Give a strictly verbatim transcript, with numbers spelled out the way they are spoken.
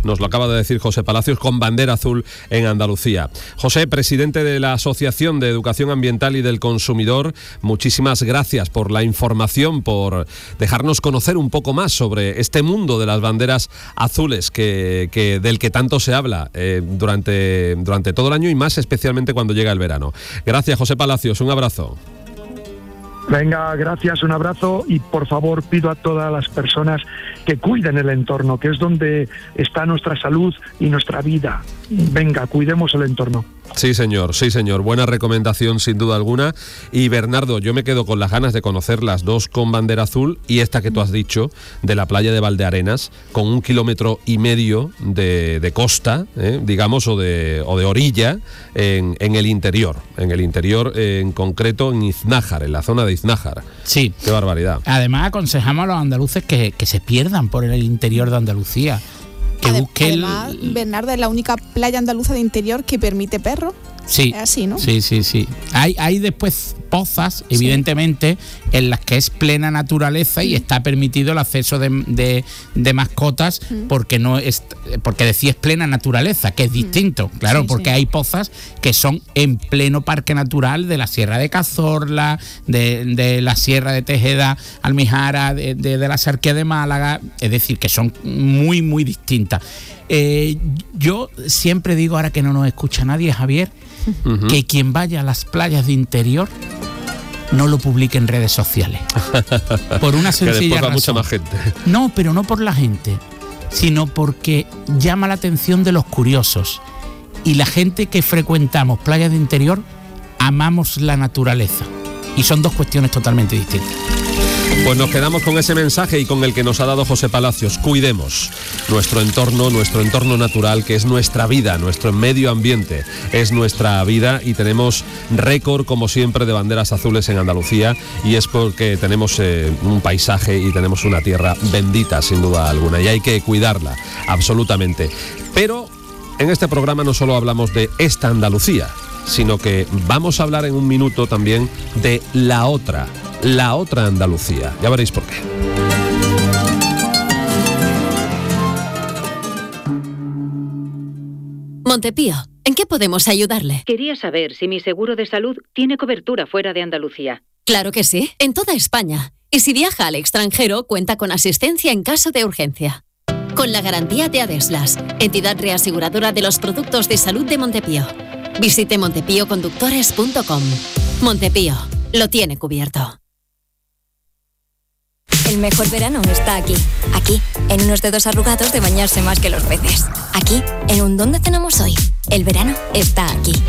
nos lo acaba de decir José Palacios, con bandera azul en Andalucía. José, presidente de la Asociación de Educación Ambiental y del Consumidor, muchísimas gracias por la información, por dejarnos conocer un poco más sobre este mundo de las banderas azules que, que del que tanto se habla eh, durante, durante todo el año y más especialmente cuando llega el verano. Gracias, José Palacios, un abrazo. Venga, gracias, un abrazo y por favor pido a todas las personas que cuiden el entorno, que es donde está nuestra salud y nuestra vida. Venga, cuidemos el entorno. Sí, señor, sí, señor. Buena recomendación, sin duda alguna. Y Bernardo, yo me quedo con las ganas de conocer las dos con bandera azul y esta que tú has dicho, de la playa de Valdearenas, con un kilómetro y medio de, de costa, ¿eh? digamos, o de, o de orilla, en, en el interior. En el interior, eh, en concreto, en Iznájar, en la zona de Iznájar. Sí. Qué barbaridad. Además, aconsejamos a los andaluces que, que se pierdan por el interior de Andalucía. Que busque Además, el... Bernardo, es la única playa andaluza de interior que permite perros. Sí, es así, ¿no? Sí, sí, sí. Hay, hay después pozas, evidentemente, sí. en las que es plena naturaleza y está permitido el acceso de, de, de mascotas mm. porque no es, porque decís plena naturaleza, que es distinto, mm. claro, sí, porque sí. hay pozas que son en pleno parque natural de la Sierra de Cazorla, de, de la Sierra de Tejeda, Almijara, de, de, de la Sarquía de Málaga, es decir, que son muy, muy distintas. Eh, yo siempre digo, ahora que no nos escucha nadie, Javier, uh-huh. que quien vaya a las playas de interior no lo publique en redes sociales. Por una sencilla razón. Mucha más gente. No, pero no por la gente, sino porque llama la atención de los curiosos. Y la gente que frecuentamos playas de interior amamos la naturaleza. Y son dos cuestiones totalmente distintas. Pues nos quedamos con ese mensaje y con el que nos ha dado José Palacios. Cuidemos nuestro entorno, nuestro entorno natural, que es nuestra vida, nuestro medio ambiente, es nuestra vida y tenemos récord, como siempre, de banderas azules en Andalucía y es porque tenemos eh, un paisaje y tenemos una tierra bendita, sin duda alguna, y hay que cuidarla, absolutamente. Pero en este programa no solo hablamos de esta Andalucía, sino que vamos a hablar en un minuto también de la otra, la otra Andalucía. Ya veréis por qué. Montepío, ¿en qué podemos ayudarle? Quería saber si mi seguro de salud tiene cobertura fuera de Andalucía. Claro que sí, en toda España. Y si viaja al extranjero, cuenta con asistencia en caso de urgencia. Con la garantía de Adeslas, entidad reaseguradora de los productos de salud de Montepío. Visite montepío conductores punto com. Montepío, lo tiene cubierto. El mejor verano está aquí. Aquí, en unos dedos arrugados de bañarse más que los peces. Aquí, en un ¿dónde cenamos hoy? El verano está aquí.